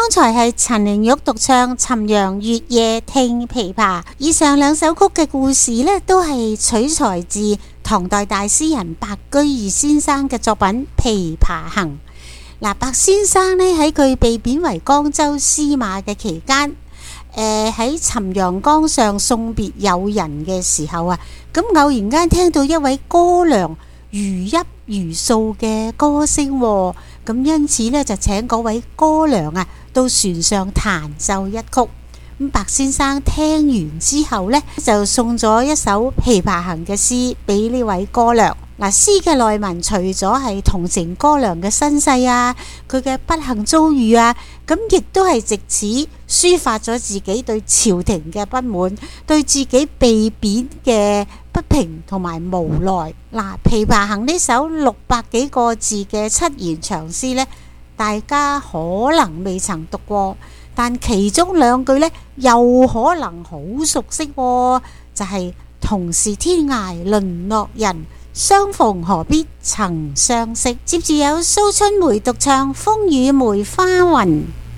剛才係陳玲玉獨唱《潯陽月夜聽琵琶》，以上兩首曲嘅故事呢，都係取材自唐代大詩人白居易先生嘅作品《琵琶行》。白先生呢，喺佢被貶為江州司馬嘅期間，喺潯陽江上送別友人嘅時候啊，咁偶然間聽到一位歌娘如泣如訴嘅歌聲，咁因此呢，就請嗰位歌娘啊到船上彈奏一曲。咁白先生聽完之後呢，就送咗一首《琵琶行》嘅詩俾呢位歌娘。詩嘅內文除咗係同情歌娘嘅身世啊，佢嘅不幸遭遇啊，咁亦都係藉此抒發咗自己對朝廷嘅不滿，對自己被貶嘅不平同埋無奈。《琵琶行》呢首600幾個字嘅7言長詩呢，大家可能未曾讀過，但其中2句呢，又可能好熟悉，就係同是天涯淪落人，相逢何必曾相識。接住有蘇春梅獨唱《風雨梅花雲》。